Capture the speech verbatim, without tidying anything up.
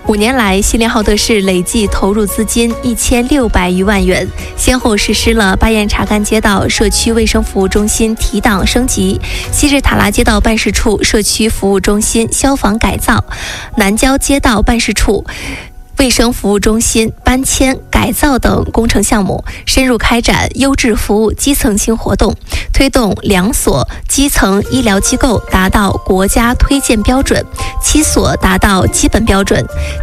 五年来，锡林浩特市累计投入资金一千六百余万元，先后实施了巴彦查干街道社区卫生服务中心提档升级、西日塔拉街道办事处社区服务中心消防改造、南郊街道办事处卫生服务中心搬迁改造等工程项目，深入开展优质服务基层性活动，推动两所基层医疗机构达到国家推荐标准，七所达到基本标准。